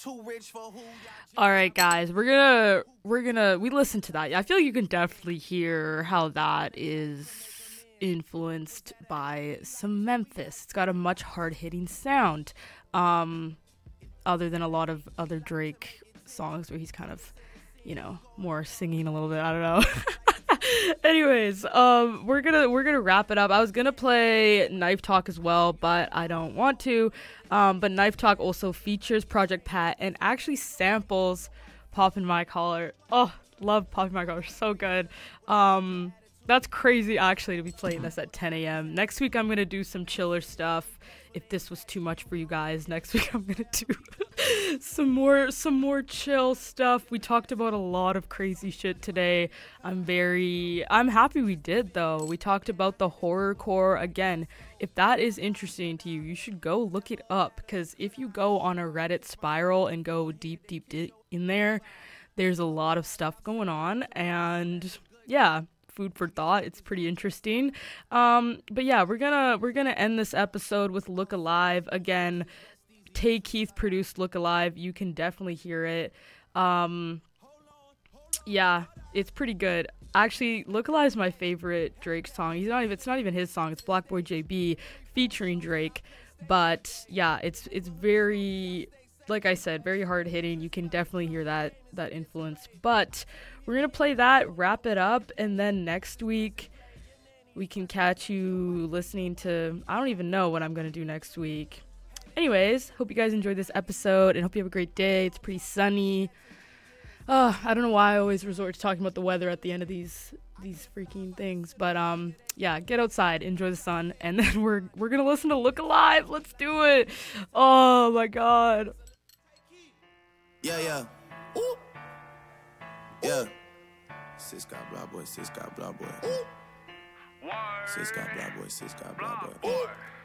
All right, guys, we listened to that. I feel you can definitely hear how that is influenced by some Memphis. It's got a much hard hitting sound, other than a lot of other Drake songs where he's kind of, more singing a little bit. I don't know. Anyways, we're gonna wrap it up. I was gonna play Knife Talk as well, but I don't want to. But Knife Talk also features Project Pat and actually samples Poppin' My Collar. Oh, love Poppin' My Collar, so good. That's crazy actually to be playing this at 10 a.m. Next week I'm gonna do some chiller stuff. If this was too much for you guys, next week I'm gonna do some more chill stuff. We talked about a lot of crazy shit today. I'm happy we did though. We talked about the horrorcore again. If that is interesting to you, you should go look it up, because if you go on a Reddit spiral and go deep in there, there's a lot of stuff going on, and yeah, food for thought. It's pretty interesting. But yeah, we're gonna end this episode with Look Alive again. Tay Keith produced Look Alive. You can definitely hear it. Yeah, it's pretty good. Actually, Look Alive is my favorite Drake song. It's not even his song. It's Black Boy JB featuring Drake. But yeah, it's very, like I said, very hard hitting. You can definitely hear that influence. But we're gonna play that, wrap it up, and then next week we can catch you listening to, I don't even know what I'm gonna do next week. Anyways, hope you guys enjoyed this episode and hope you have a great day. It's pretty sunny. I don't know why I always resort to talking about the weather at the end of these freaking things, but yeah, get outside, enjoy the sun, and then we're gonna listen to Look Alive. Let's do it. Oh my god. Yeah. Ooh. Yeah. Sis got blah boy, sis got blah boy. Sis got blah boy, sis got blah boy.